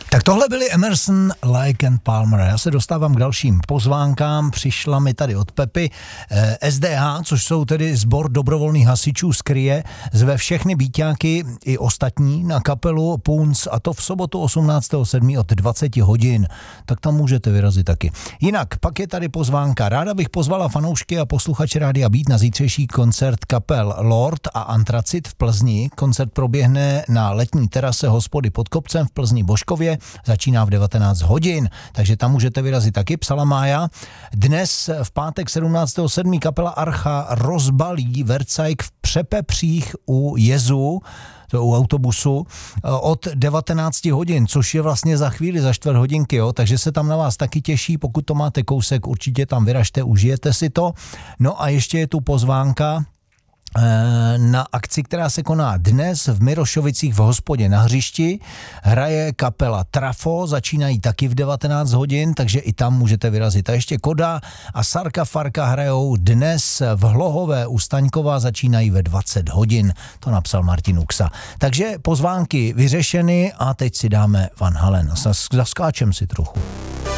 Tak tohle byli Emerson, Lake and Palmer. Já se dostávám k dalším pozvánkám. Přišla mi tady od Pepy SDH, což jsou tedy sbor dobrovolných hasičů z Kryje, zve všechny býťáky i ostatní na kapelu Punc, a to v sobotu 18.7. od 20 hodin. Tak tam můžete vyrazit taky. Jinak, pak je tady pozvánka. Ráda bych pozvala fanoušky a posluchače Rádia Beat na zítřejší koncert kapel Lord a Antracit v Plzni. Koncert proběhne na letní terase hospody pod kopcem v Plzni Božkově. Začíná v 19 hodin, takže tam můžete vyrazit taky, psala Mája. Dnes v pátek 17.7. kapela Archa rozbalí Vercajk v Přepepřích u Jezu, to u autobusu, od 19 hodin, což je vlastně za chvíli, za 4 hodinky, jo, takže se tam na vás taky těší, pokud to máte kousek, určitě tam vyražte, užijete si to. No a ještě je tu pozvánka na akci, která se koná dnes v Mirošovicích v hospodě na hřišti. Hraje kapela Trafo, začínají taky v 19 hodin, takže i tam můžete vyrazit. A ještě Koda a Sarka Farka hrajou dnes v Hlohové u Staňkova, začínají ve 20 hodin. To napsal Martin Uxa. Takže pozvánky vyřešeny a teď si dáme Van Halen. Zaskáčem si trochu.